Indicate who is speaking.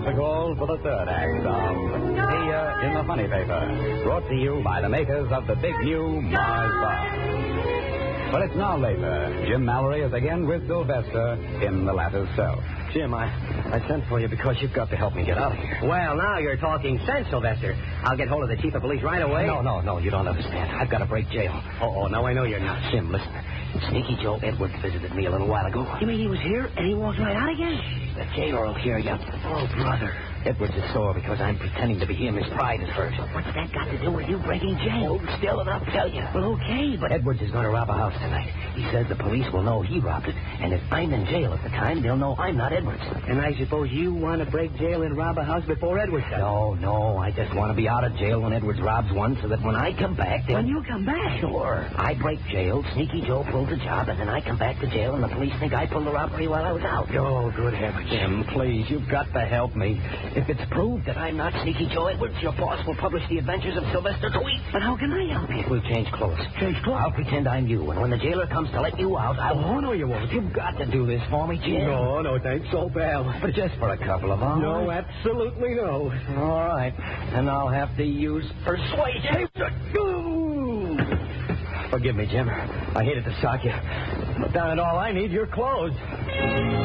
Speaker 1: the call for the third act of Here in the Funny Paper, brought to you by the makers of the big new Mars Bar. But it's now later. Jim Mallory is again with Sylvester in the latter's cell.
Speaker 2: Jim, I sent for you because you've got to help me get out of here.
Speaker 3: Well, now you're talking sense, Sylvester. I'll get hold of the chief of police right away.
Speaker 2: No, you don't understand. I've got to break jail.
Speaker 3: Oh, now I know you're not.
Speaker 2: Jim, listen. Sneaky Joe Edwards visited me a little while ago.
Speaker 3: You mean he was here and he walked right out again?
Speaker 2: The jailer will hear you.
Speaker 3: Oh, brother.
Speaker 2: Edwards is sore because I'm pretending to be him. His pride is hurt.
Speaker 3: What's that got to do with you breaking jail?
Speaker 2: Hold still and I'll tell you.
Speaker 3: Well, okay, but...
Speaker 2: Edwards is going to rob a house tonight. He says the police will know he robbed it, and if I'm in jail at the time, they'll know I'm not Edwards.
Speaker 3: And I suppose you want to break jail and rob a house before Edwards does?
Speaker 2: No. I just want to be out of jail when Edwards robs one so that when I come back...
Speaker 3: When you come back?
Speaker 2: Sure. I break jail, Sneaky Joe pulls the job, and then I come back to jail, and the police think I pulled the robbery while I was out.
Speaker 3: Oh, good heavens.
Speaker 2: Jim, please, you've got to help me. If it's proved that I'm not Sneaky Joe Edwards, your boss will publish the adventures of Sylvester Tweet.
Speaker 3: But how can I help you?
Speaker 2: We'll change clothes.
Speaker 3: Change clothes?
Speaker 2: I'll pretend I'm you, and when the jailer comes to let you out, I'll...
Speaker 3: Oh, no, you won't.
Speaker 2: You've got to do this for me, Jim.
Speaker 3: No, thanks, old pal.
Speaker 2: But just for a couple of hours.
Speaker 3: No, absolutely no.
Speaker 2: All right. And I'll have to use persuasion. Forgive me, Jim. I hated to sock you. But down at all I need, your clothes.